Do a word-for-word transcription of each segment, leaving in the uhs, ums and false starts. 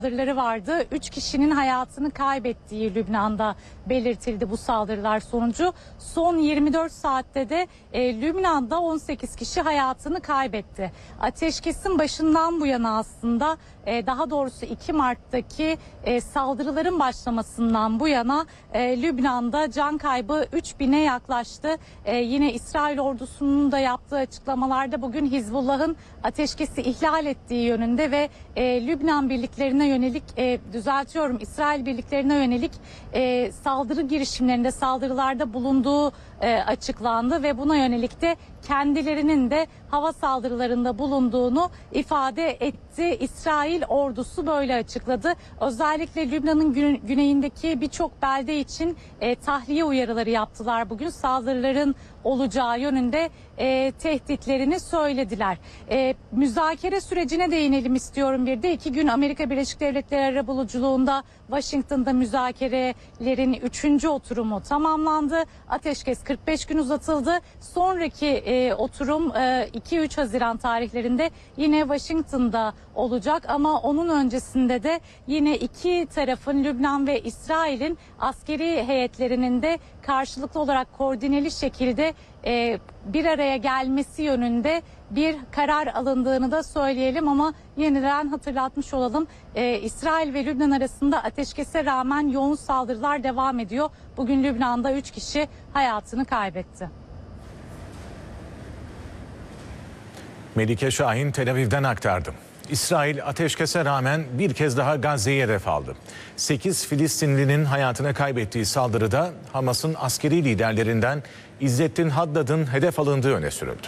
Saldırıları vardı. Üç kişinin hayatını kaybettiği Lübnan'da belirtildi bu saldırılar sonucu. Son yirmi dört saatte de e, Lübnan'da on sekiz kişi hayatını kaybetti. Ateşkesin başından bu yana aslında e, daha doğrusu iki Mart'taki e, saldırıların başlamasından bu yana e, Lübnan'da can kaybı üç bine yaklaştı. E, yine İsrail ordusunun da yaptığı açıklamalarda bugün Hizbullah'ın ateşkesi ihlal ettiği yönünde ve e, Lübnan birliklerine yönelik e, düzeltiyorum İsrail birliklerine yönelik e, saldırı girişimlerinde saldırılarda bulunduğu e, açıklandı ve buna yönelik de kendilerinin de hava saldırılarında bulunduğunu ifade etti. İsrail ordusu böyle açıkladı. Özellikle Lübnan'ın güne- güneyindeki birçok belde için e, tahliye uyarıları yaptılar. Bugün saldırıların olacağı yönünde e, tehditlerini söylediler. E, müzakere sürecine değinelim istiyorum bir de. iki gün Amerika Birleşik Devletleri arabuluculuğunda Washington'da müzakerelerin üçüncü oturumu tamamlandı. Ateşkes kırk beş gün uzatıldı. Sonraki e, oturum e, iki üç Haziran tarihlerinde yine Washington'da olacak ama onun öncesinde de yine iki tarafın Lübnan ve İsrail'in askeri heyetlerinin de karşılıklı olarak koordineli şekilde e, bir araya gelmesi yönünde bir karar alındığını da söyleyelim ama yeniden hatırlatmış olalım. E, İsrail ve Lübnan arasında ateşkese rağmen yoğun saldırılar devam ediyor. Bugün Lübnan'da üç kişi hayatını kaybetti. Melike Şahin Tel Aviv'den aktardı. İsrail ateşkese rağmen bir kez daha Gazze'yi hedef aldı. sekiz Filistinlinin hayatını kaybettiği saldırıda Hamas'ın askeri liderlerinden İzzettin Haddad'ın hedef alındığı öne sürüldü.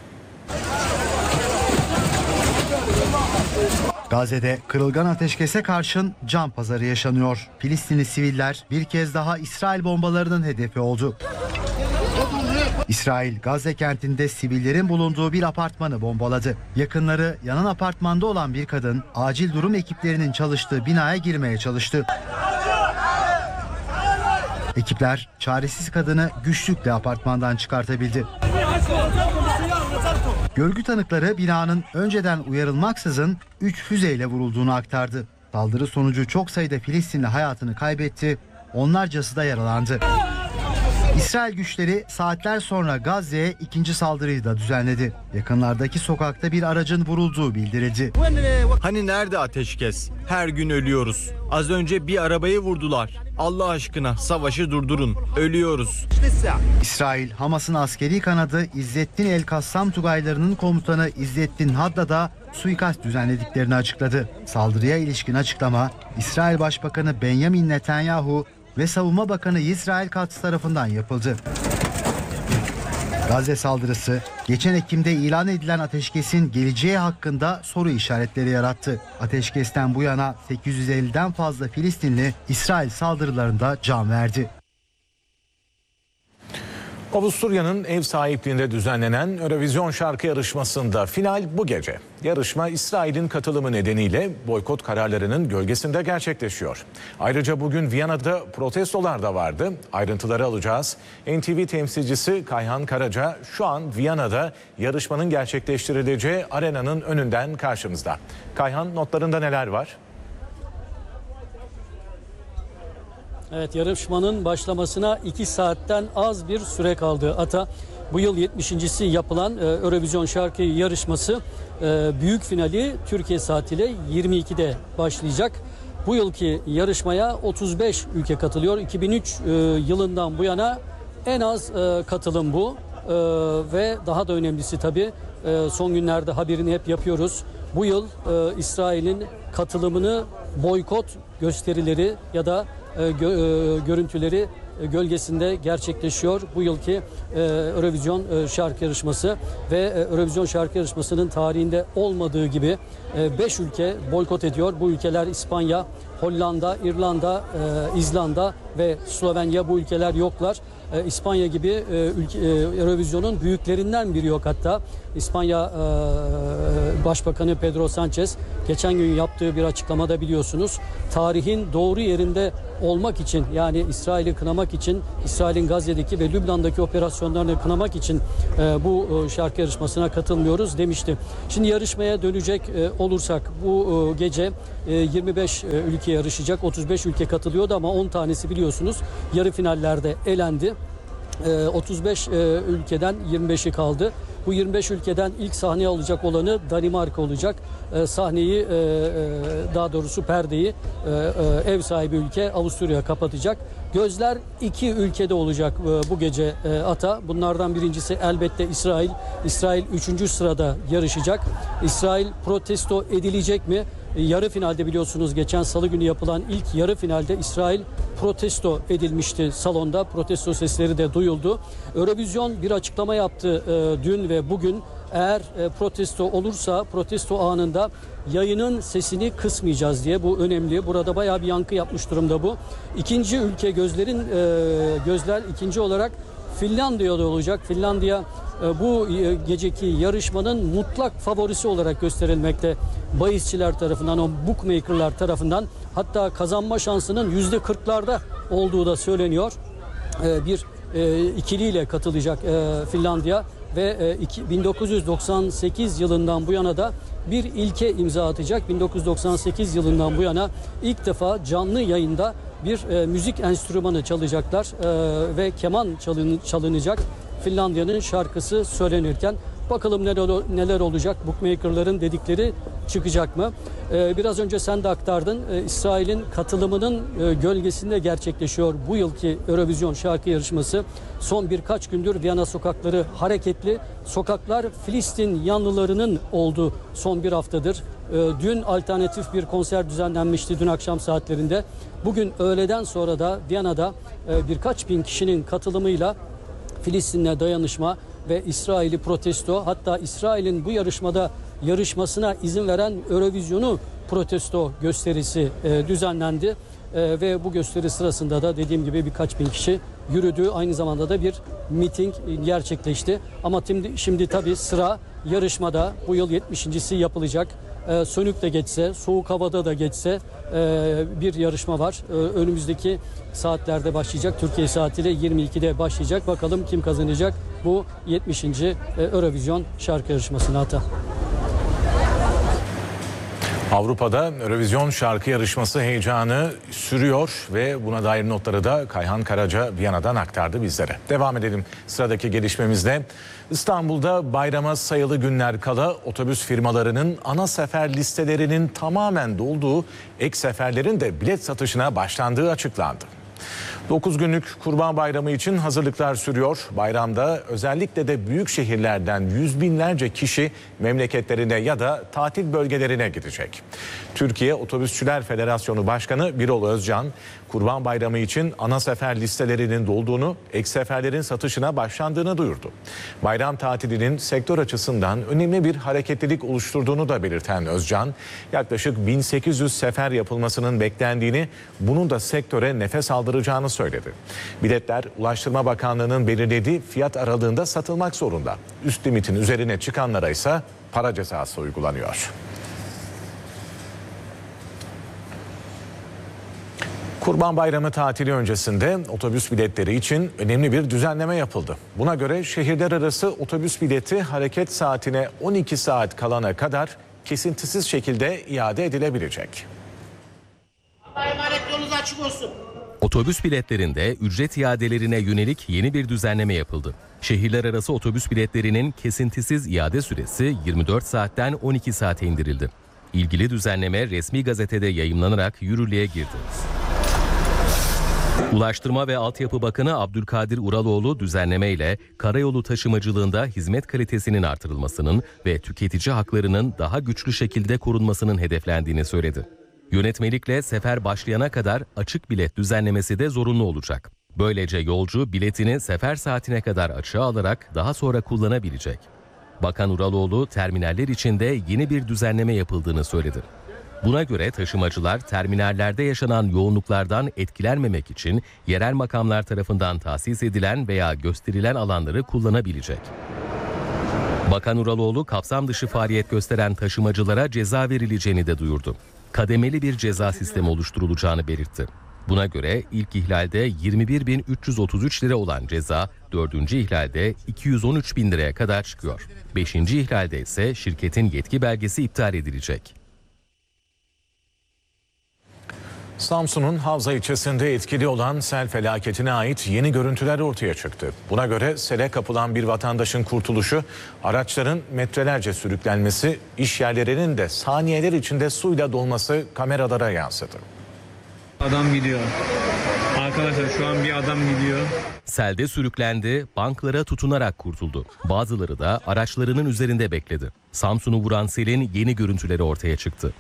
Gazze'de kırılgan ateşkese karşın can pazarı yaşanıyor. Filistinli siviller bir kez daha İsrail bombalarının hedefi oldu. İsrail, Gazze kentinde sivillerin bulunduğu bir apartmanı bombaladı. Yakınları yanan apartmanda olan bir kadın acil durum ekiplerinin çalıştığı binaya girmeye çalıştı. Ekipler çaresiz kadını güçlükle apartmandan çıkartabildi. Görgü tanıkları binanın önceden uyarılmaksızın üç füzeyle vurulduğunu aktardı. Saldırı sonucu çok sayıda Filistinli hayatını kaybetti, onlarcası da yaralandı. İsrail güçleri saatler sonra Gazze'ye ikinci saldırıyı da düzenledi. Yakınlardaki sokakta bir aracın vurulduğu bildirildi. Hani nerede ateşkes? Her gün ölüyoruz. Az önce bir arabayı vurdular. Allah aşkına savaşı durdurun. Ölüyoruz. İsrail, Hamas'ın askeri kanadı İzzettin El-Kassam Tugaylarının komutanı İzzettin Haddad'a suikast düzenlediklerini açıkladı. Saldırıya ilişkin açıklama İsrail Başbakanı Benjamin Netanyahu ve Savunma Bakanı İsrail Katz tarafından yapıldı. Gazze saldırısı geçen Ekim'de ilan edilen ateşkesin geleceği hakkında soru işaretleri yarattı. Ateşkesten bu yana sekiz yüz elliden fazla Filistinli İsrail saldırılarında can verdi. Avusturya'nın ev sahipliğinde düzenlenen Eurovision şarkı yarışmasında final bu gece. Yarışma İsrail'in katılımı nedeniyle boykot kararlarının gölgesinde gerçekleşiyor. Ayrıca bugün Viyana'da protestolar da vardı. Ayrıntıları alacağız. N T V temsilcisi Kayhan Karaca şu an Viyana'da yarışmanın gerçekleştirileceği arenanın önünden karşımızda. Kayhan, notlarında neler var? Evet, yarışmanın başlamasına iki saatten az bir süre kaldı. Ata, bu yıl yetmişincisi yapılan e, Eurovision şarkı yarışması e, büyük finali Türkiye saatiyle yirmi ikide başlayacak. Bu yılki yarışmaya otuz beş ülke katılıyor. iki bin üç e, yılından bu yana en az e, katılım bu e, ve daha da önemlisi tabii e, son günlerde haberini hep yapıyoruz. Bu yıl e, İsrail'in katılımını boykot gösterileri ya da e, gö, e, görüntüleri e, gölgesinde gerçekleşiyor. Bu yılki e, Eurovision e, şarkı yarışması ve e, Eurovision şarkı yarışmasının tarihinde olmadığı gibi beş e, ülke boykot ediyor. Bu ülkeler İspanya, Hollanda, İrlanda, e, İzlanda ve Slovenya, bu ülkeler yoklar. e, İspanya gibi e, ülke, e, Eurovision'un büyüklerinden biri yok hatta. İspanya e, Başbakanı Pedro Sanchez geçen gün yaptığı bir açıklamada biliyorsunuz tarihin doğru yerinde olmak için, yani İsrail'i kınamak için, İsrail'in Gazze'deki ve Lübnan'daki operasyonlarını kınamak için e, bu e, şarkı yarışmasına katılmıyoruz demişti. Şimdi yarışmaya dönecek e, olursak bu e, gece e, yirmi beş e, ülke yarışacak. otuz beş ülke katılıyordu ama on tanesi biliyorsunuz yarı finallerde elendi. E, otuz beş e, ülkeden yirmi beşi kaldı. Bu yirmi beş ülkeden ilk sahneye alacak olanı Danimarka olacak. E, sahneyi, e, e, daha doğrusu perdeyi e, e, ev sahibi ülke Avusturya kapatacak. Gözler iki ülkede olacak e, bu gece e, ata. Bunlardan birincisi elbette İsrail. İsrail üçüncü sırada yarışacak. İsrail protesto edilecek mi? E, yarı finalde biliyorsunuz geçen salı günü yapılan ilk yarı finalde İsrail protesto edilmişti salonda. Protesto sesleri de duyuldu. Eurovision bir açıklama yaptı e, dün ve bugün. Eğer e, protesto olursa protesto anında yayının sesini kısmayacağız diye, bu önemli. Burada bayağı bir yankı yapmış durumda bu. İkinci ülke gözlerin e, gözler ikinci olarak Finlandiya'da olacak. Finlandiya e, bu e, geceki yarışmanın mutlak favorisi olarak gösterilmekte. Bahisçiler tarafından, o bookmakerlar tarafından, hatta kazanma şansının yüzde kırklarda olduğu da söyleniyor. E, bir e, ikiliyle katılacak e, Finlandiya. Ve bin dokuz yüz doksan sekiz yılından bu yana da bir ilke imza atacak. bin dokuz yüz doksan sekiz yılından bu yana ilk defa canlı yayında bir e, müzik enstrümanı çalacaklar e, ve keman çalın, çalınacak. Finlandiya'nın şarkısı söylenirken bakalım neler, neler olacak, bookmakerların dedikleri çıkacak mı? Ee, biraz önce sen de aktardın. Ee, İsrail'in katılımının e, gölgesinde gerçekleşiyor bu yılki Eurovision şarkı yarışması. Son birkaç gündür Viyana sokakları hareketli. Sokaklar Filistin yanlılarının olduğu son bir haftadır. Ee, dün alternatif bir konser düzenlenmişti dün akşam saatlerinde. Bugün öğleden sonra da Viyana'da e, birkaç bin kişinin katılımıyla Filistin'le dayanışma ve İsrail'i protesto, hatta İsrail'in bu yarışmada yarışmasına izin veren Eurovision'u protesto gösterisi e, düzenlendi. E, ve bu gösteri sırasında da dediğim gibi birkaç bin kişi yürüdü. Aynı zamanda da bir miting gerçekleşti. Ama şimdi, şimdi tabii sıra yarışmada, bu yıl yetmişincisi yapılacak. E, sönük de geçse, soğuk havada da geçse e, bir yarışma var. E, önümüzdeki saatlerde başlayacak. Türkiye saatiyle yirmi ikide başlayacak. Bakalım kim kazanacak bu yetmişinci E, Eurovision şarkı yarışmasını ata. Avrupa'da Eurovision şarkı yarışması heyecanı sürüyor ve buna dair notları da Kayhan Karaca Viyana'dan aktardı bizlere. Devam edelim sıradaki gelişmemizle. İstanbul'da bayrama sayılı günler kala otobüs firmalarının ana sefer listelerinin tamamen dolduğu, ek seferlerin de bilet satışına başlandığı açıklandı. dokuz günlük Kurban Bayramı için hazırlıklar sürüyor. Bayramda özellikle de büyük şehirlerden yüz binlerce kişi memleketlerine ya da tatil bölgelerine gidecek. Türkiye Otobüsçüler Federasyonu Başkanı Birol Özcan, Kurban Bayramı için ana sefer listelerinin dolduğunu, ek seferlerin satışına başlandığını duyurdu. Bayram tatilinin sektör açısından önemli bir hareketlilik oluşturduğunu da belirten Özcan, yaklaşık bin sekiz yüz sefer yapılmasının beklendiğini, bunun da sektöre nefes aldıracağını söyledi. Biletler Ulaştırma Bakanlığı'nın belirlediği fiyat aralığında satılmak zorunda. Üst limitin üzerine çıkanlara ise para cezası uygulanıyor. Kurban Bayramı tatili öncesinde otobüs biletleri için önemli bir düzenleme yapıldı. Buna göre şehirler arası otobüs bileti hareket saatine on iki saat kalana kadar kesintisiz şekilde iade edilebilecek. Allah'a emanet, yolunuz açık olsun. Otobüs biletlerinde ücret iadelerine yönelik yeni bir düzenleme yapıldı. Şehirler arası otobüs biletlerinin kesintisiz iade süresi yirmi dört saatten on iki saate indirildi. İlgili düzenleme resmi gazetede yayımlanarak yürürlüğe girdi. Ulaştırma ve Altyapı Bakanı Abdülkadir Uraloğlu düzenlemeyle karayolu taşımacılığında hizmet kalitesinin artırılmasının ve tüketici haklarının daha güçlü şekilde korunmasının hedeflendiğini söyledi. Yönetmelikle sefer başlayana kadar açık bilet düzenlemesi de zorunlu olacak. Böylece yolcu biletini sefer saatine kadar açığa alarak daha sonra kullanabilecek. Bakan Uraloğlu terminaller için de yeni bir düzenleme yapıldığını söyledi. Buna göre taşımacılar terminallerde yaşanan yoğunluklardan etkilenmemek için yerel makamlar tarafından tahsis edilen veya gösterilen alanları kullanabilecek. Bakan Uraloğlu kapsam dışı faaliyet gösteren taşımacılara ceza verileceğini de duyurdu. Kademeli bir ceza sistemi oluşturulacağını belirtti. Buna göre ilk ihlalde yirmi bir bin üç yüz otuz üç lira olan ceza dördüncü ihlalde iki yüz on üç bin liraya kadar çıkıyor. beşinci ihlalde ise şirketin yetki belgesi iptal edilecek. Samsun'un Havza ilçesinde etkili olan sel felaketine ait yeni görüntüler ortaya çıktı. Buna göre sele kapılan bir vatandaşın kurtuluşu, araçların metrelerce sürüklenmesi, iş yerlerinin de saniyeler içinde suyla dolması kameralara yansıdı. Adam gidiyor. Arkadaşlar şu an bir adam gidiyor. Selde sürüklendi, banklara tutunarak kurtuldu. Bazıları da araçlarının üzerinde bekledi. Samsun'u vuran selin yeni görüntüleri ortaya çıktı.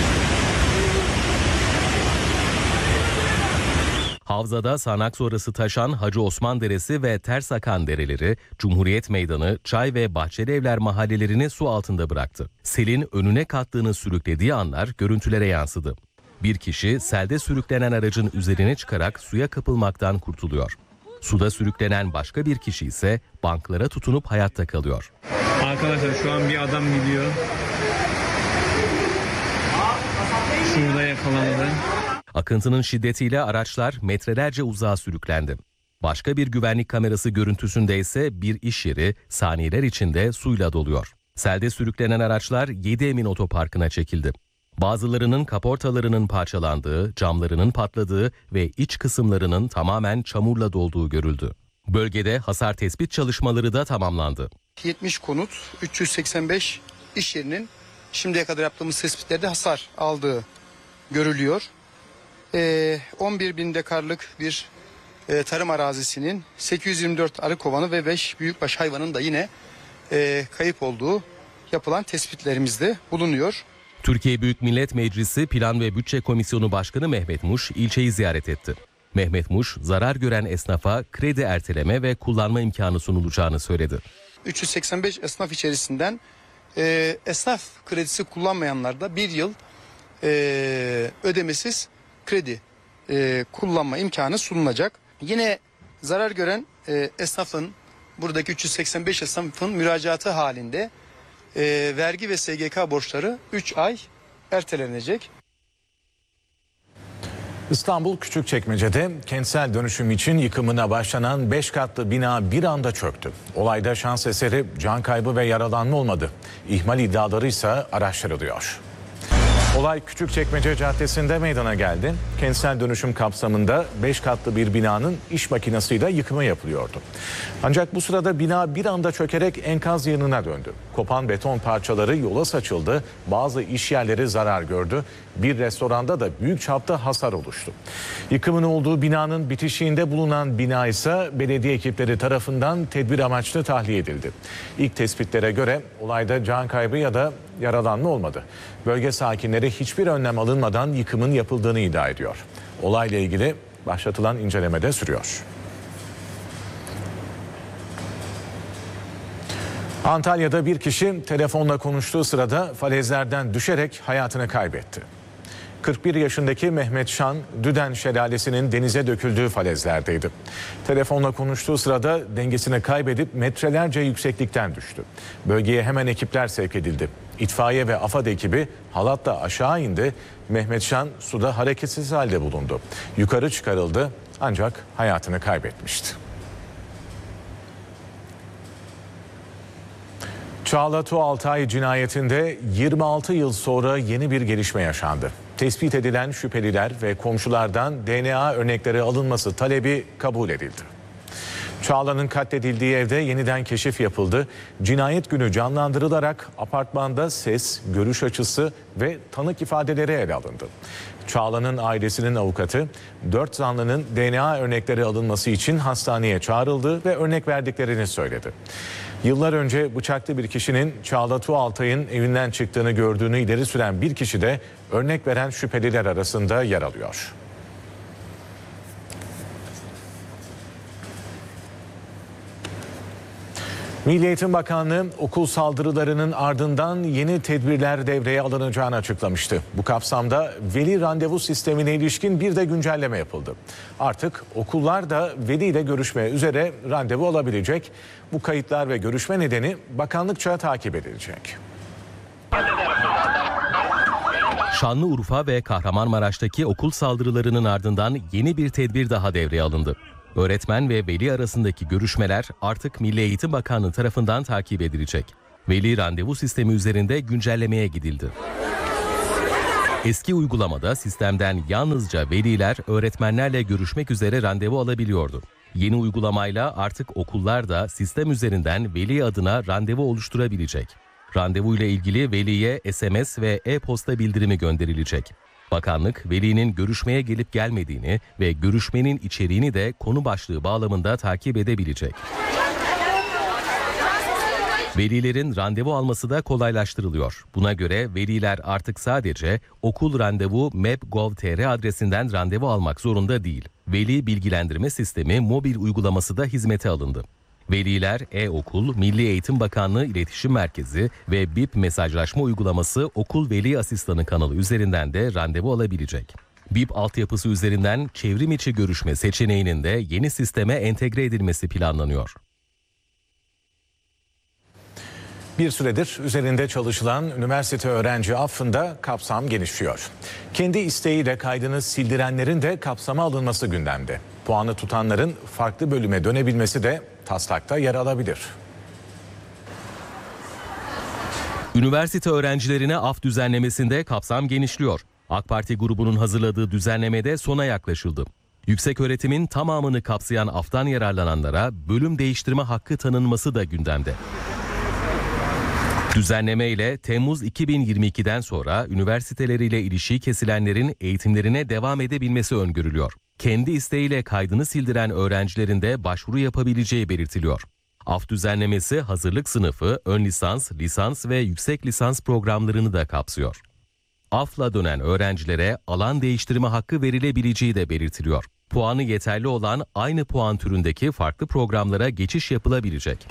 Havzada sağanak sonrası taşan Hacı Osman Deresi ve Ters Akan dereleri, Cumhuriyet Meydanı, Çay ve Bahçeli Evler mahallelerini su altında bıraktı. Selin önüne kattığını sürüklediği anlar görüntülere yansıdı. Bir kişi selde sürüklenen aracın üzerine çıkarak suya kapılmaktan kurtuluyor. Suda sürüklenen başka bir kişi ise banklara tutunup hayatta kalıyor. Arkadaşlar şu an bir adam gidiyor. Şurada yakalandı. Akıntının şiddetiyle araçlar metrelerce uzağa sürüklendi. Başka bir güvenlik kamerası görüntüsünde ise bir iş yeri saniyeler içinde suyla doluyor. Selde sürüklenen araçlar Yedi Emin Otoparkı'na çekildi. Bazılarının kaportalarının parçalandığı, camlarının patladığı ve iç kısımlarının tamamen çamurla dolduğu görüldü. Bölgede hasar tespit çalışmaları da tamamlandı. yetmiş konut, üç yüz seksen beş iş yerinin şimdiye kadar yaptığımız tespitlerde hasar aldığı görülüyor. Ee, on bir bin dekarlık bir e, tarım arazisinin sekiz yüz yirmi dört arı kovanı ve beş büyükbaş hayvanın da yine e, kayıp olduğu yapılan tespitlerimizde bulunuyor. Türkiye Büyük Millet Meclisi Plan ve Bütçe Komisyonu Başkanı Mehmet Muş ilçeyi ziyaret etti. Mehmet Muş, zarar gören esnafa kredi erteleme ve kullanma imkanı sunulacağını söyledi. üç yüz seksen beş esnaf içerisinden e, esnaf kredisi kullanmayanlar da bir yıl e, ödemesiz kredi e, kullanma imkanı sunulacak. Yine zarar gören e, esnafın, buradaki üç yüz seksen beş esnafın müracaatı halinde e, vergi ve S G K borçları üç ay ertelenecek. İstanbul Küçükçekmece'de kentsel dönüşüm için yıkımına başlanan beş katlı bina bir anda çöktü. Olayda şans eseri can kaybı ve yaralanma olmadı. İhmal iddiaları ise araştırılıyor. Olay Küçükçekmece Caddesi'nde meydana geldi. Kentsel dönüşüm kapsamında beş katlı bir binanın iş makinesiyle yıkımı yapılıyordu. Ancak bu sırada bina bir anda çökerek enkaz yanına döndü. Kopan beton parçaları yola saçıldı. Bazı iş yerleri zarar gördü. Bir restoranda da büyük çapta hasar oluştu. Yıkımın olduğu binanın bitişiğinde bulunan bina ise belediye ekipleri tarafından tedbir amaçlı tahliye edildi. İlk tespitlere göre olayda can kaybı ya da yaralanma olmadı. Bölge sakinleri hiçbir önlem alınmadan yıkımın yapıldığını iddia ediyor. Olayla ilgili başlatılan inceleme de sürüyor. Antalya'da bir kişi telefonla konuştuğu sırada falezlerden düşerek hayatını kaybetti. kırk bir yaşındaki Mehmet Şan, Düden Şelalesi'nin denize döküldüğü falezlerdeydi. Telefonla konuştuğu sırada dengesini kaybedip metrelerce yükseklikten düştü. Bölgeye hemen ekipler sevk edildi. İtfaiye ve AFAD ekibi halatla aşağı indi. Mehmet Şan suda hareketsiz halde bulundu. Yukarı çıkarıldı ancak hayatını kaybetmişti. Çağla Tuğaltay cinayetinde yirmi altı yıl sonra yeni bir gelişme yaşandı. Tespit edilen şüpheliler ve komşulardan D N A örnekleri alınması talebi kabul edildi. Çağla'nın katledildiği evde yeniden keşif yapıldı. Cinayet günü canlandırılarak apartmanda ses, görüş açısı ve tanık ifadeleri ele alındı. Çağla'nın ailesinin avukatı dört zanlının D N A örnekleri alınması için hastaneye çağrıldı ve örnek verdiklerini söyledi. Yıllar önce bıçaklı bir kişinin Çağla Tuğaltay'ın evinden çıktığını gördüğünü ileri süren bir kişi de örnek veren şüpheliler arasında yer alıyor. Milli Eğitim Bakanlığı okul saldırılarının ardından yeni tedbirler devreye alınacağını açıklamıştı. Bu kapsamda veli randevu sistemine ilişkin bir de güncelleme yapıldı. Artık okullar da veliyle görüşme üzere randevu alabilecek. Bu kayıtlar ve görüşme nedeni bakanlıkça takip edilecek. Şanlıurfa ve Kahramanmaraş'taki okul saldırılarının ardından yeni bir tedbir daha devreye alındı. Öğretmen ve veli arasındaki görüşmeler artık Milli Eğitim Bakanlığı tarafından takip edilecek. Veli randevu sistemi üzerinde güncellemeye gidildi. Eski uygulamada sistemden yalnızca veliler öğretmenlerle görüşmek üzere randevu alabiliyordu. Yeni uygulamayla artık okullar da sistem üzerinden veli adına randevu oluşturabilecek. Randevu ile ilgili veliye S M S ve e-posta bildirimi gönderilecek. Bakanlık, velinin görüşmeye gelip gelmediğini ve görüşmenin içeriğini de konu başlığı bağlamında takip edebilecek. Velilerin randevu alması da kolaylaştırılıyor. Buna göre veliler artık sadece okul randevu m e p nokta gov nokta t r adresinden randevu almak zorunda değil. Veli bilgilendirme sistemi mobil uygulaması da hizmete alındı. Veliler e-okul, Milli Eğitim Bakanlığı İletişim Merkezi ve B İ P mesajlaşma uygulaması okul veli asistanı kanalı üzerinden de randevu alabilecek. B İ P altyapısı üzerinden çevrim içi görüşme seçeneğinin de yeni sisteme entegre edilmesi planlanıyor. Bir süredir üzerinde çalışılan üniversite öğrenci affında kapsam genişliyor. Kendi isteğiyle kaydını sildirenlerin de kapsama alınması gündemde. Puanı tutanların farklı bölüme dönebilmesi de taslakta yer alabilir. Üniversite öğrencilerine af düzenlemesinde kapsam genişliyor. AK Parti grubunun hazırladığı düzenlemede sona yaklaşıldı. Yükseköğretimin tamamını kapsayan aftan yararlananlara bölüm değiştirme hakkı tanınması da gündemde. Düzenleme ile Temmuz iki bin yirmi iki'den sonra üniversiteleriyle ilişiği kesilenlerin eğitimlerine devam edebilmesi öngörülüyor. Kendi isteğiyle kaydını sildiren öğrencilerin de başvuru yapabileceği belirtiliyor. Af düzenlemesi hazırlık sınıfı, ön lisans, lisans ve yüksek lisans programlarını da kapsıyor. Afla dönen öğrencilere alan değiştirme hakkı verilebileceği de belirtiliyor. Puanı yeterli olan aynı puan türündeki farklı programlara geçiş yapılabilecek.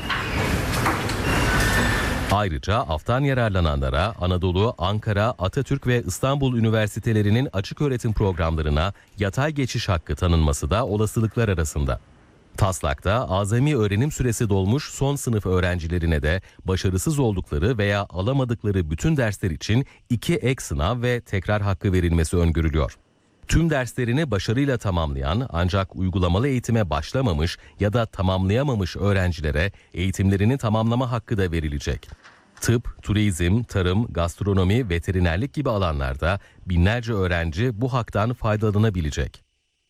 Ayrıca aftan yararlananlara Anadolu, Ankara, Atatürk ve İstanbul üniversitelerinin açıköğretim programlarına yatay geçiş hakkı tanınması da olasılıklar arasında. Taslakta azami öğrenim süresi dolmuş son sınıf öğrencilerine de başarısız oldukları veya alamadıkları bütün dersler için iki ek sınav ve tekrar hakkı verilmesi öngörülüyor. Tüm derslerini başarıyla tamamlayan ancak uygulamalı eğitime başlamamış ya da tamamlayamamış öğrencilere eğitimlerini tamamlama hakkı da verilecek. Tıp, turizm, tarım, gastronomi, veterinerlik gibi alanlarda binlerce öğrenci bu haktan faydalanabilecek.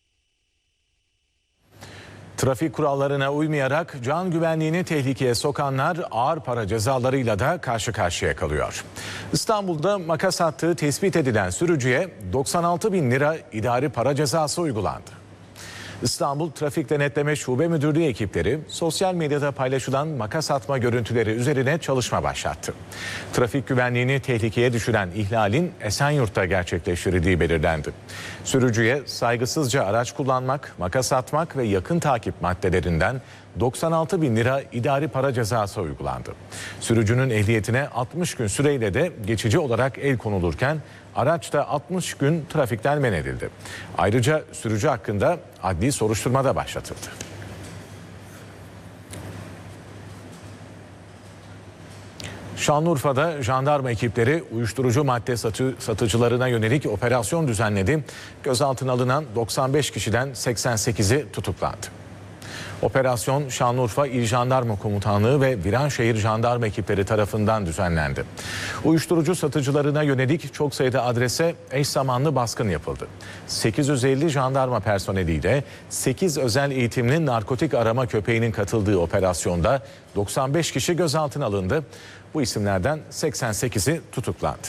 Trafik kurallarına uymayarak can güvenliğini tehlikeye sokanlar ağır para cezalarıyla da karşı karşıya kalıyor. İstanbul'da makas attığı tespit edilen sürücüye doksan altı bin lira idari para cezası uygulandı. İstanbul Trafik Denetleme Şube Müdürlüğü ekipleri sosyal medyada paylaşılan makas atma görüntüleri üzerine çalışma başlattı. Trafik güvenliğini tehlikeye düşüren ihlalin Esenyurt'ta gerçekleştirildiği belirlendi. Sürücüye saygısızca araç kullanmak, makas atmak ve yakın takip maddelerinden doksan altı bin lira idari para cezası uygulandı. Sürücünün ehliyetine altmış gün süreyle de geçici olarak el konulurken araç da altmış gün trafikten men edildi. Ayrıca sürücü hakkında adli soruşturma da başlatıldı. Şanlıurfa'da jandarma ekipleri uyuşturucu madde satı, satıcılarına yönelik operasyon düzenledi. Gözaltına alınan doksan beş kişiden seksen sekizi tutuklandı. Operasyon Şanlıurfa İl Jandarma Komutanlığı ve Viranşehir Jandarma ekipleri tarafından düzenlendi. Uyuşturucu satıcılarına yönelik çok sayıda adrese eş zamanlı baskın yapıldı. sekiz yüz elli jandarma personeliyle sekiz özel eğitimli narkotik arama köpeğinin katıldığı operasyonda doksan beş kişi gözaltına alındı. Bu isimlerden seksen sekizi tutuklandı.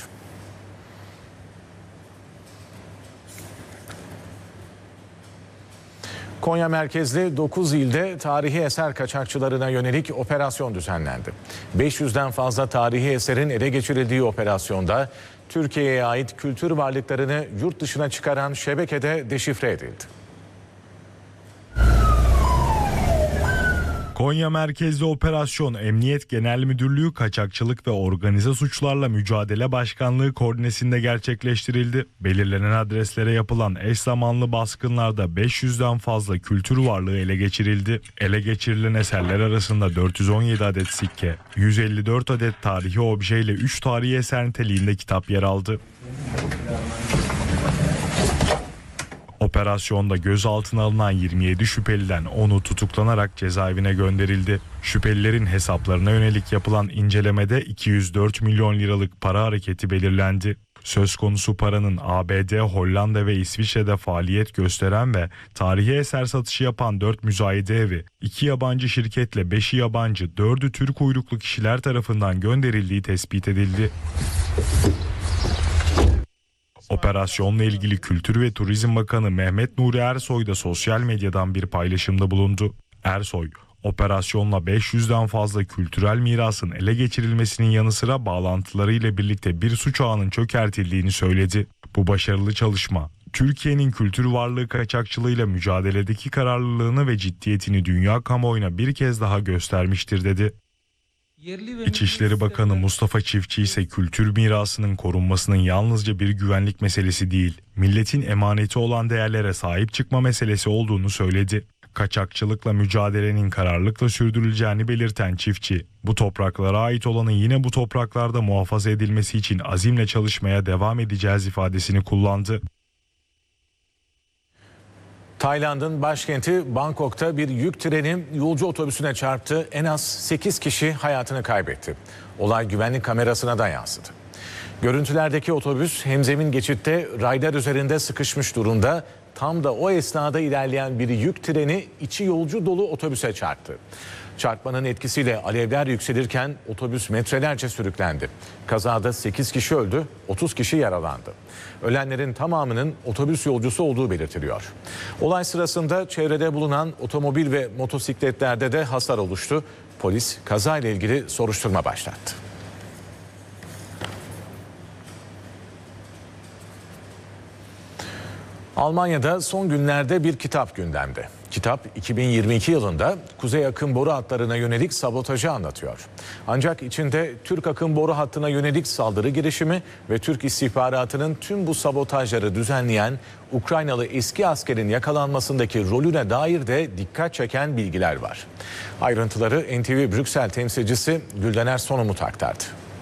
Konya merkezli dokuz ilde tarihi eser kaçakçılarına yönelik operasyon düzenlendi. beş yüzden fazla tarihi eserin ele geçirildiği operasyonda Türkiye'ye ait kültür varlıklarını yurt dışına çıkaran şebekede deşifre edildi. Konya merkezli operasyon Emniyet Genel Müdürlüğü Kaçakçılık ve Organize Suçlarla Mücadele Başkanlığı koordinesinde gerçekleştirildi. Belirlenen adreslere yapılan eş zamanlı baskınlarda beş yüzden fazla kültür varlığı ele geçirildi. Ele geçirilen eserler arasında dört yüz on yedi adet sikke, yüz elli dört adet tarihi obje ile üç tarihi eser niteliğinde kitap yer aldı. Operasyonda gözaltına alınan yirmi yedi şüpheliden onu tutuklanarak cezaevine gönderildi. Şüphelilerin hesaplarına yönelik yapılan incelemede iki yüz dört milyon liralık para hareketi belirlendi. Söz konusu paranın A B D, Hollanda ve İsviçre'de faaliyet gösteren ve tarihi eser satışı yapan dört müzayede evi, iki yabancı şirketle beşi yabancı, dördü Türk uyruklu kişiler tarafından gönderildiği tespit edildi. Operasyonla ilgili Kültür ve Turizm Bakanı Mehmet Nuri Ersoy da sosyal medyadan bir paylaşımda bulundu. Ersoy, operasyonla beş yüzden fazla kültürel mirasın ele geçirilmesinin yanı sıra bağlantılarıyla birlikte bir suç ağının çökertildiğini söyledi. Bu başarılı çalışma, Türkiye'nin kültür varlığı kaçakçılığıyla mücadeledeki kararlılığını ve ciddiyetini dünya kamuoyuna bir kez daha göstermiştir dedi. İçişleri Bakanı Mustafa Çiftçi ise kültür mirasının korunmasının yalnızca bir güvenlik meselesi değil, milletin emaneti olan değerlere sahip çıkma meselesi olduğunu söyledi. Kaçakçılıkla mücadelenin kararlılıkla sürdürüleceğini belirten Çiftçi, bu topraklara ait olanın yine bu topraklarda muhafaza edilmesi için azimle çalışmaya devam edeceğiz ifadesini kullandı. Tayland'ın başkenti Bangkok'ta bir yük treni yolcu otobüsüne çarptı. En az sekiz kişi hayatını kaybetti. Olay güvenlik kamerasına da yansıdı. Görüntülerdeki otobüs hemzemin geçitte raylar üzerinde sıkışmış durumda. Tam da o esnada ilerleyen bir yük treni içi yolcu dolu otobüse çarptı. Çarpmanın etkisiyle alevler yükselirken otobüs metrelerce sürüklendi. Kazada sekiz kişi öldü, otuz kişi yaralandı. Ölenlerin tamamının otobüs yolcusu olduğu belirtiliyor. Olay sırasında çevrede bulunan otomobil ve motosikletlerde de hasar oluştu. Polis kazayla ilgili soruşturma başlattı. Almanya'da son günlerde bir kitap gündemde. Kitap iki bin yirmi iki yılında Kuzey Akım boru hatlarına yönelik sabotajı anlatıyor. Ancak içinde Türk Akım boru hattına yönelik saldırı girişimi ve Türk istihbaratının tüm bu sabotajları düzenleyen Ukraynalı eski askerin yakalanmasındaki rolüne dair de dikkat çeken bilgiler var. Ayrıntıları N T V Brüksel temsilcisi Güldener Sonumut aktardı.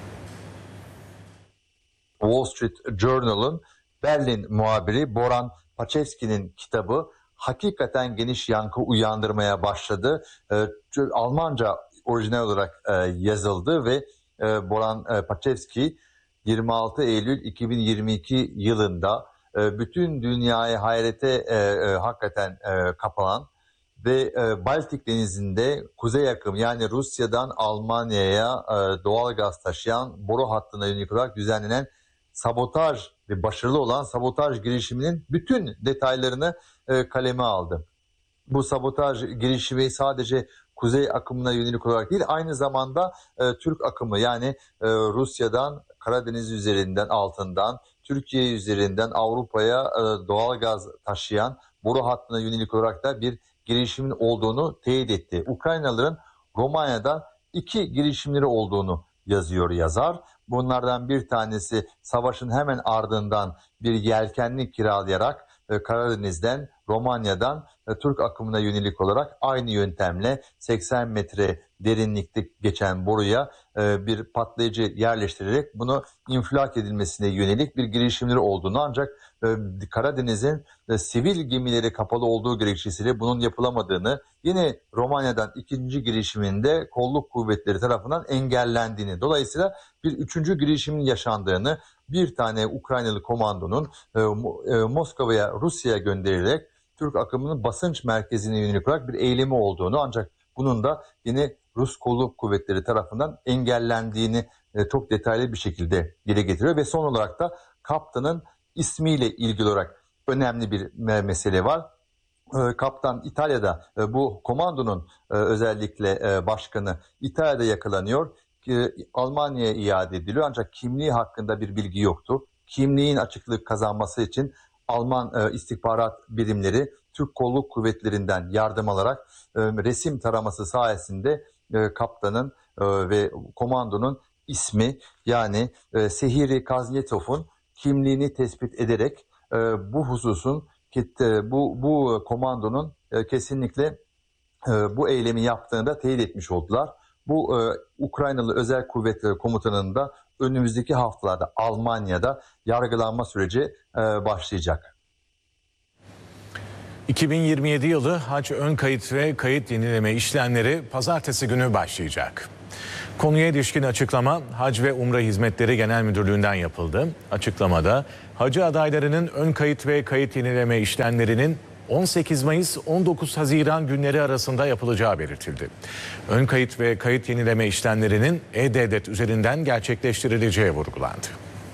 Wall Street Journal'ın Berlin muhabiri Boran Paczewski'nin kitabı hakikaten geniş yankı uyandırmaya başladı. E, Almanca orijinal olarak e, yazıldı ve e, Boran e, Paczewski yirmi altı Eylül iki bin yirmi iki yılında e, bütün dünyayı hayrete e, e, hakikaten e, kapanan ve e, Baltik Denizi'nde Kuzey Akım yani Rusya'dan Almanya'ya e, doğal gaz taşıyan boru hattına yönelik olarak düzenlenen sabotaj ve başarılı olan sabotaj girişiminin bütün detaylarını e, kaleme aldı. Bu sabotaj girişimi sadece Kuzey Akımı'na yönelik olarak değil, aynı zamanda e, Türk Akımı yani e, Rusya'dan Karadeniz üzerinden altından Türkiye üzerinden Avrupa'ya e, doğal gaz taşıyan boru hattına yönelik olarak da bir girişimin olduğunu teyit etti. Ukraynalıların Romanya'da iki girişimleri olduğunu yazıyor yazar. Bunlardan bir tanesi savaşın hemen ardından bir yelkenli kiralayarak e, Karadeniz'den, Romanya'dan e, Türk akımına yönelik olarak aynı yöntemle seksen metre derinlikte geçen boruya e, bir patlayıcı yerleştirerek bunu infilak edilmesine yönelik bir girişimleri olduğunu, ancak e, Karadeniz'in e, sivil gemileri kapalı olduğu gerekçesiyle bunun yapılamadığını, yine Romanya'dan ikinci girişiminde kolluk kuvvetleri tarafından engellendiğini, dolayısıyla bir üçüncü girişimin yaşandığını, bir tane Ukraynalı komandonun e, e, Moskova'ya, Rusya'ya gönderilerek Türk akımının basınç merkezine yönelik olarak bir eylemi olduğunu, ancak bunun da yine Rus kolluk kuvvetleri tarafından engellendiğini e, çok detaylı bir şekilde dile getiriyor. Ve son olarak da kaptanın ismiyle ilgili olarak önemli bir mesele var. E, kaptan İtalya'da, e, bu komandonun e, özellikle e, başkanı İtalya'da yakalanıyor. E, Almanya'ya iade ediliyor, ancak kimliği hakkında bir bilgi yoktu. Kimliğin açıklık kazanması için Alman e, istihbarat birimleri Türk Kolluk Kuvvetleri'nden yardım alarak e, resim taraması sayesinde e, kaptanın e, ve komandonun ismi yani e, Sehiri Kaznietov'un kimliğini tespit ederek e, bu hususun e, bu bu komandonun e, kesinlikle e, bu eylemi yaptığını da teyit etmiş oldular. Bu e, Ukraynalı Özel Kuvvetleri Komutanı'nın da önümüzdeki haftalarda Almanya'da yargılanma süreci e, başlayacak. iki bin yirmi yedi yılı hac ön kayıt ve kayıt yenileme işlemleri pazartesi günü başlayacak. Konuya ilişkin açıklama Hac ve Umre Hizmetleri Genel Müdürlüğü'nden yapıldı. Açıklamada hacı adaylarının ön kayıt ve kayıt yenileme işlemlerinin on sekiz Mayıs on dokuz Haziran günleri arasında yapılacağı belirtildi. Ön kayıt ve kayıt yenileme işlemlerinin E-Devlet üzerinden gerçekleştirileceği vurgulandı.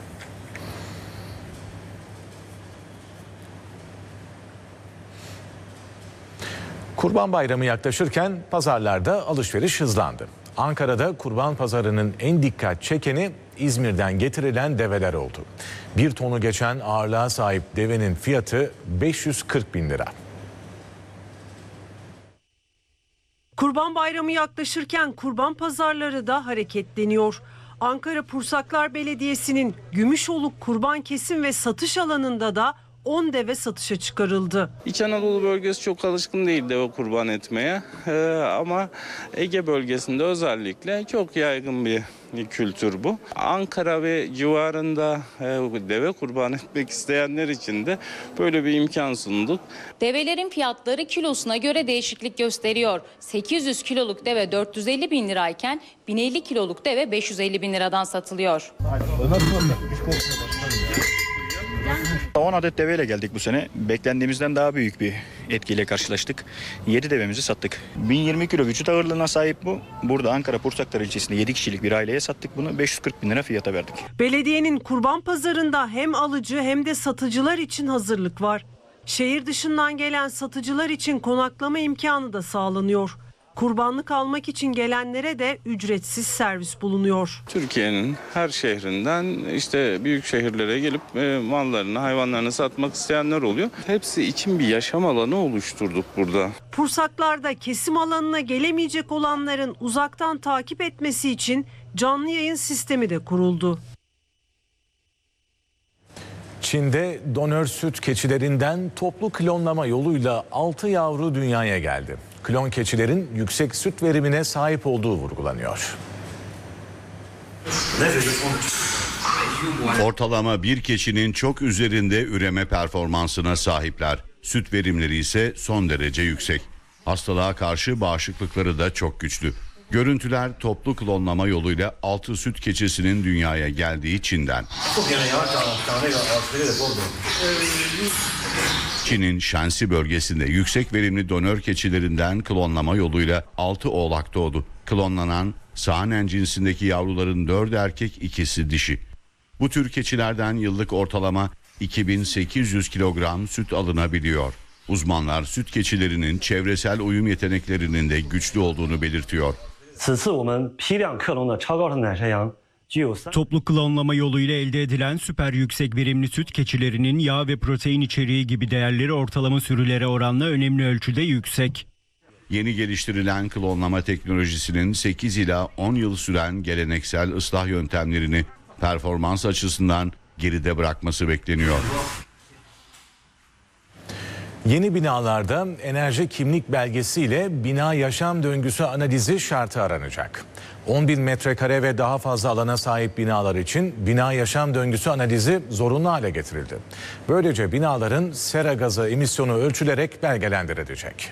Kurban Bayramı yaklaşırken pazarlarda alışveriş hızlandı. Ankara'da Kurban Pazarı'nın en dikkat çekeni İzmir'den getirilen develer oldu. Bir tonu geçen ağırlığa sahip devenin fiyatı beş yüz kırk bin lira. Kurban Bayramı yaklaşırken kurban pazarları da hareketleniyor. Ankara Pursaklar Belediyesi'nin Gümüşoluk kurban kesim ve satış alanında da on deve satışa çıkarıldı. İç Anadolu bölgesi çok alışkın değil deve kurban etmeye ee, ama Ege bölgesinde özellikle çok yaygın bir kültür bu. Ankara ve civarında e, deve kurban etmek isteyenler için de böyle bir imkan sunduk. Develerin fiyatları kilosuna göre değişiklik gösteriyor. sekiz yüz kiloluk deve dört yüz elli bin lirayken bin elli kiloluk deve beş yüz elli bin liradan satılıyor. on adet deveyle geldik bu sene. Beklendiğimizden daha büyük bir etkiyle karşılaştık. yedi devemizi sattık. bin yirmi kilo vücut ağırlığına sahip bu. Burada Ankara Pursaklar ilçesinde yedi kişilik bir aileye sattık bunu. beş yüz kırk bin lira fiyata verdik. Belediyenin kurban pazarında hem alıcı hem de satıcılar için hazırlık var. Şehir dışından gelen satıcılar için konaklama imkanı da sağlanıyor. Kurbanlık almak için gelenlere de ücretsiz servis bulunuyor. Türkiye'nin her şehrinden işte büyük şehirlere gelip e, mallarını, hayvanlarını satmak isteyenler oluyor. Hepsi için bir yaşam alanı oluşturduk burada. Pursaklar'da kesim alanına gelemeyecek olanların uzaktan takip etmesi için canlı yayın sistemi de kuruldu. Çin'de donör süt keçilerinden toplu klonlama yoluyla altı yavru dünyaya geldi. Klon keçilerin yüksek süt verimine sahip olduğu vurgulanıyor. Ortalama bir keçinin çok üzerinde üreme performansına sahipler. Süt verimleri ise son derece yüksek. Hastalığa karşı bağışıklıkları da çok güçlü. Görüntüler toplu klonlama yoluyla altı süt keçisinin dünyaya geldiği Çin'den. Çin'in Shanxi bölgesinde yüksek verimli donör keçilerinden klonlama yoluyla altı oğlak doğdu. Klonlanan Saanen cinsindeki yavruların dördü erkek, ikisi dişi. Bu tür keçilerden yıllık ortalama iki bin sekiz yüz kilogram süt alınabiliyor. Uzmanlar süt keçilerinin çevresel uyum yeteneklerinin de güçlü olduğunu belirtiyor. Toplu klonlama yoluyla elde edilen süper yüksek verimli süt keçilerinin yağ ve protein içeriği gibi değerleri ortalama sürülere oranla önemli ölçüde yüksek. Yeni geliştirilen klonlama teknolojisinin sekiz ila on yıl süren geleneksel ıslah yöntemlerini performans açısından geride bırakması bekleniyor. Yeni binalarda enerji kimlik belgesiyle bina yaşam döngüsü analizi şartı aranacak. on bin metrekare ve daha fazla alana sahip binalar için bina yaşam döngüsü analizi zorunlu hale getirildi. Böylece binaların sera gazı emisyonu ölçülerek belgelendirilecek.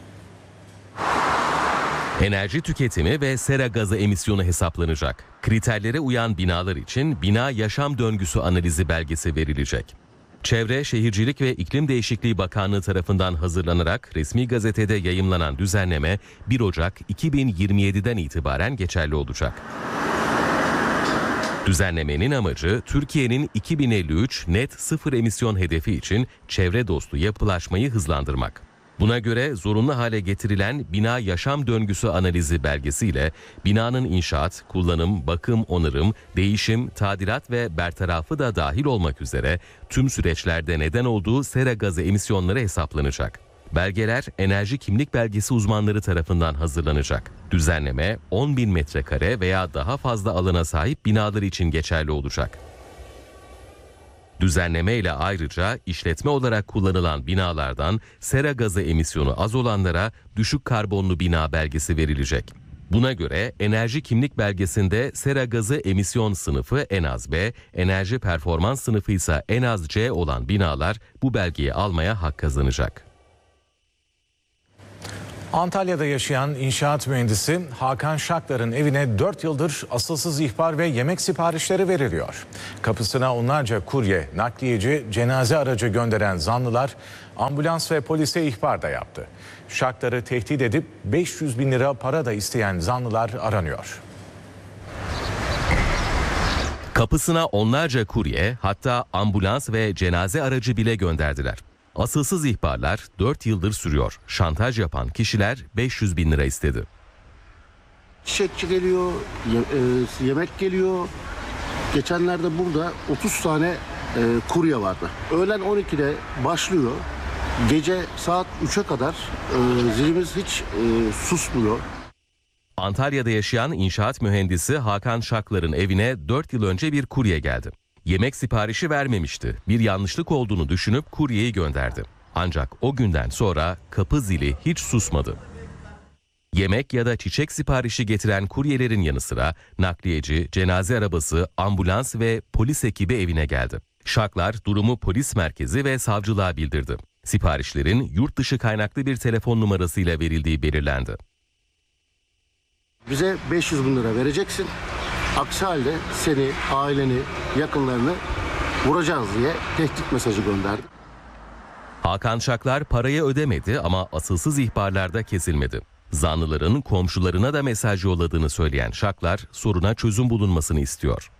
Enerji tüketimi ve sera gazı emisyonu hesaplanacak. Kriterlere uyan binalar için bina yaşam döngüsü analizi belgesi verilecek. Çevre, Şehircilik ve İklim Değişikliği Bakanlığı tarafından hazırlanarak resmi gazetede yayımlanan düzenleme bir Ocak iki bin yirmi yedi'den itibaren geçerli olacak. Düzenlemenin amacı Türkiye'nin iki bin elli üç net sıfır emisyon hedefi için çevre dostu yapılaşmayı hızlandırmak. Buna göre zorunlu hale getirilen bina yaşam döngüsü analizi belgesiyle binanın inşaat, kullanım, bakım, onarım, değişim, tadilat ve bertarafı da dahil olmak üzere tüm süreçlerde neden olduğu sera gazı emisyonları hesaplanacak. Belgeler enerji kimlik belgesi uzmanları tarafından hazırlanacak. Düzenleme on bin metrekare veya daha fazla alana sahip binalar için geçerli olacak. Düzenleme ile ayrıca işletme olarak kullanılan binalardan sera gazı emisyonu az olanlara düşük karbonlu bina belgesi verilecek. Buna göre enerji kimlik belgesinde sera gazı emisyon sınıfı en az B, enerji performans sınıfı ise en az C olan binalar bu belgeyi almaya hak kazanacak. Antalya'da yaşayan inşaat mühendisi Hakan Şaklar'ın evine dört yıldır asılsız ihbar ve yemek siparişleri veriliyor. Kapısına onlarca kurye, nakliyeci, cenaze aracı gönderen zanlılar ambulans ve polise ihbar da yaptı. Şaklar'ı tehdit edip beş yüz bin lira para da isteyen zanlılar aranıyor. Kapısına onlarca kurye, hatta ambulans ve cenaze aracı bile gönderdiler. Asılsız ihbarlar dört yıldır sürüyor. Şantaj yapan kişiler beş yüz bin lira istedi. Çiçekçi geliyor, ye, e, yemek geliyor. Geçenlerde burada otuz tane e, kurye vardı. Öğlen on ikide başlıyor. Gece saat üçe kadar e, zilimiz hiç e, susmuyor. Antalya'da yaşayan inşaat mühendisi Hakan Şaklar'ın evine dört yıl önce bir kurye geldi. Yemek siparişi vermemişti. Bir yanlışlık olduğunu düşünüp kuryeyi gönderdi. Ancak o günden sonra kapı zili hiç susmadı. Yemek ya da çiçek siparişi getiren kuryelerin yanı sıra nakliyeci, cenaze arabası, ambulans ve polis ekibi evine geldi. Şaklar durumu polis merkezi ve savcılığa bildirdi. Siparişlerin yurt dışı kaynaklı bir telefon numarasıyla verildiği belirlendi. Bize beş yüz bin lira vereceksin. Aksi halde seni, aileni, yakınlarını vuracağız diye tehdit mesajı gönderdi. Hakan Şaklar parayı ödemedi ama asılsız ihbarlarda kesilmedi. Zanlıların komşularına da mesaj yolladığını söyleyen Şaklar soruna çözüm bulunmasını istiyor.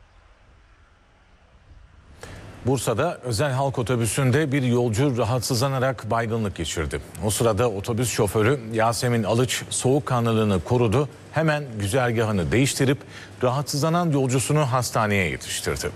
Bursa'da özel halk otobüsünde bir yolcu rahatsızlanarak baygınlık geçirdi. O sırada otobüs şoförü Yasemin Alıç soğukkanlılığını korudu. Hemen güzergahını değiştirip rahatsızlanan yolcusunu hastaneye yetiştirdi.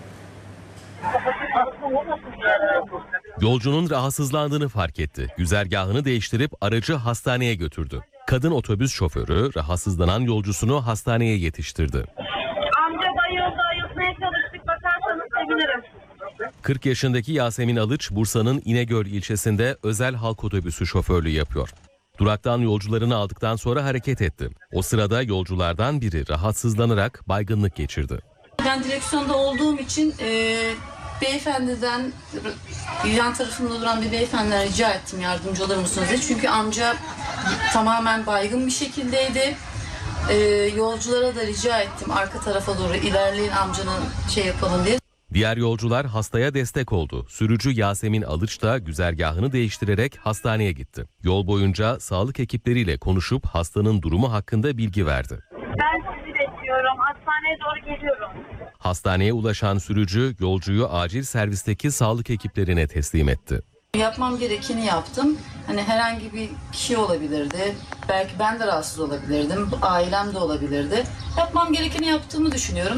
Yolcunun rahatsızlandığını fark etti. Güzergahını değiştirip aracı hastaneye götürdü. Kadın otobüs şoförü rahatsızlanan yolcusunu hastaneye yetiştirdi. Amca bayıldı, ayıltmaya çalıştık, bakarsanız sevinirim. kırk yaşındaki Yasemin Alıç, Bursa'nın İnegöl ilçesinde özel halk otobüsü şoförlüğü yapıyor. Duraktan yolcularını aldıktan sonra hareket etti. O sırada yolculardan biri rahatsızlanarak baygınlık geçirdi. Ben direksiyonda olduğum için e, beyefendiden, yan tarafımda duran bir beyefendiden rica ettim yardımcı olur musunuz diye. Çünkü amca tamamen baygın bir şekildeydi. E, yolculara da rica ettim arka tarafa doğru ilerleyin amcanın şey yapalım diye. Diğer yolcular hastaya destek oldu. Sürücü Yasemin Alıç da güzergahını değiştirerek hastaneye gitti. Yol boyunca sağlık ekipleriyle konuşup hastanın durumu hakkında bilgi verdi. Ben sizi bekliyorum, hastaneye doğru geliyorum. Hastaneye ulaşan sürücü yolcuyu acil servisteki sağlık ekiplerine teslim etti. Yapmam gerekeni yaptım. Hani herhangi bir şey olabilirdi. Belki ben de rahatsız olabilirdim. Ailem de olabilirdi. Yapmam gerekeni yaptığımı düşünüyorum.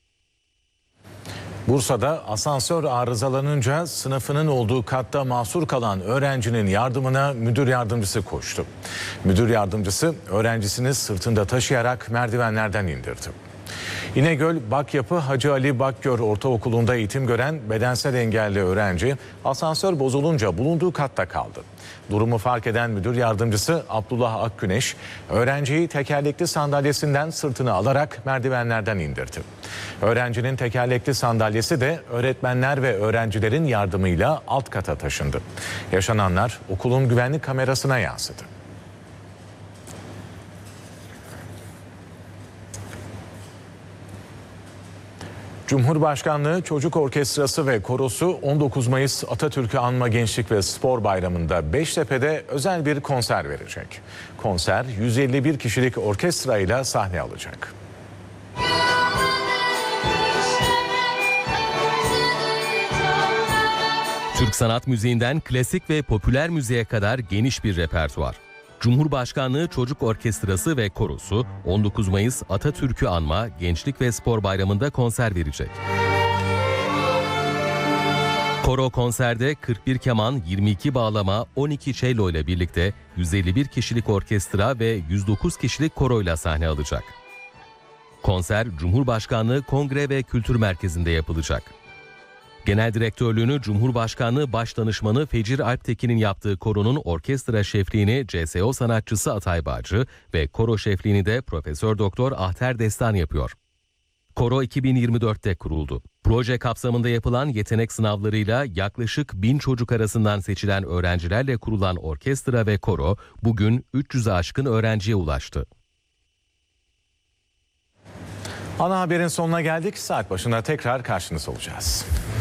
Bursa'da asansör arızalanınca sınıfının olduğu katta mahsur kalan öğrencinin yardımına müdür yardımcısı koştu. Müdür yardımcısı öğrencisini sırtında taşıyarak merdivenlerden indirdi. İnegöl Bakyapı Hacı Ali Bakgör Ortaokulu'nda eğitim gören bedensel engelli öğrenci asansör bozulunca bulunduğu katta kaldı. Durumu fark eden müdür yardımcısı Abdullah Akgüneş öğrenciyi tekerlekli sandalyesinden sırtını alarak merdivenlerden indirdi. Öğrencinin tekerlekli sandalyesi de öğretmenler ve öğrencilerin yardımıyla alt kata taşındı. Yaşananlar okulun güvenlik kamerasına yansıdı. Cumhurbaşkanlığı Çocuk Orkestrası ve Korosu on dokuz Mayıs Atatürk'ü Anma Gençlik ve Spor Bayramı'nda Beştepe'de özel bir konser verecek. Konser yüz elli bir kişilik orkestrayla sahne alacak. Türk sanat müziğinden klasik ve popüler müziğe kadar geniş bir repertuar. Cumhurbaşkanlığı Çocuk Orkestrası ve Korosu on dokuz Mayıs Atatürk'ü anma Gençlik ve Spor Bayramı'nda konser verecek. Koro konserde kırk bir keman, yirmi iki bağlama, on iki cello ile birlikte yüz elli bir kişilik orkestra ve yüz dokuz kişilik koroyla sahne alacak. Konser Cumhurbaşkanlığı Kongre ve Kültür Merkezi'nde yapılacak. Genel direktörlüğünü Cumhurbaşkanlığı Başdanışmanı Fecir Alptekin'in yaptığı koronun orkestra şefliğini C S O sanatçısı Atay Bağcı ve koro şefliğini de Profesör Doktor Ahter Destan yapıyor. Koro iki bin yirmi dörtte kuruldu. Proje kapsamında yapılan yetenek sınavlarıyla yaklaşık bin çocuk arasından seçilen öğrencilerle kurulan orkestra ve koro bugün üç yüze aşkın öğrenciye ulaştı. Ana haberin sonuna geldik. Saat başında tekrar karşınızda olacağız.